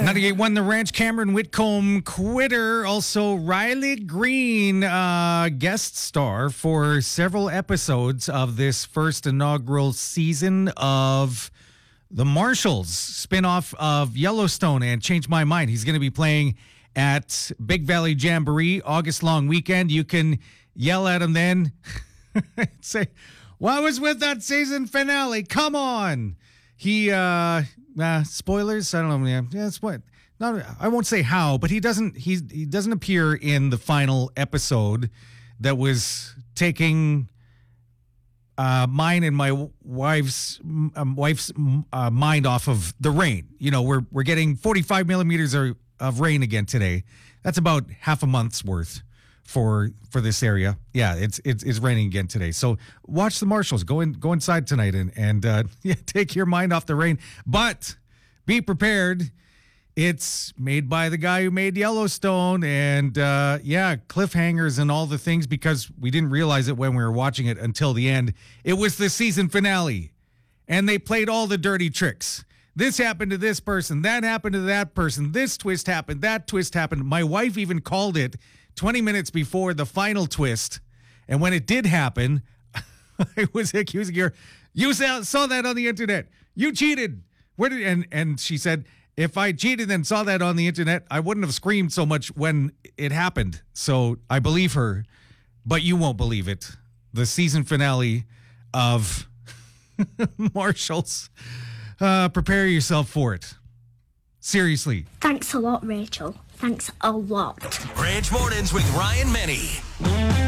98.1 The Ranch, Cameron Whitcomb, quitter. Also, Riley Green, guest star for several episodes of this first inaugural season of The Marshals, spinoff of Yellowstone, and Change My Mind. He's going to be playing at Big Valley Jamboree, August long weekend. You can yell at him then. Say, what was with that season finale? Come on. He, spoilers? I don't know. Yeah, spoil. Not, I won't say how, but he doesn't appear in the final episode that was taking mine and my wife's mind off of the rain. You know, we're getting 45 millimeters of rain again today. That's about half a month's worth for this area. Yeah, it's raining again today. So watch The Marshals. Go inside tonight and take your mind off the rain. But be prepared. It's made by the guy who made Yellowstone, and cliffhangers and all the things, because we didn't realize it when we were watching it until the end. It was the season finale, and they played all the dirty tricks. This happened to this person, that happened to that person, this twist happened, that twist happened. My wife even called it 20 minutes before the final twist, and when it did happen, I was accusing her, you saw that on the internet, you cheated. And she said, if I cheated and saw that on the internet, I wouldn't have screamed so much when it happened. So I believe her, but you won't believe it. The season finale of Marshals. Prepare yourself for it. Seriously. Thanks a lot, Rachel. Thanks a lot. Ranch Mornings with Ryan Menny.